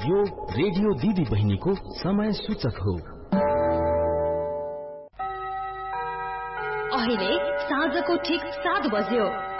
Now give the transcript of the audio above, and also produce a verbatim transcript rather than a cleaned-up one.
यो रेडियो दिदी बहिनीको समय सूचक हो। अहिले साँझको ठिक सात बज्यो।